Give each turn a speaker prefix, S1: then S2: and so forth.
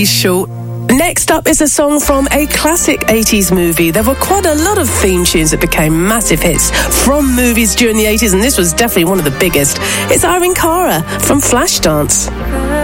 S1: Short. Next up is a song from a classic 80s movie. There were quite a lot of theme tunes that became massive hits from movies during the 80s, and this was definitely one of the biggest. It's Irene Cara from Flashdance.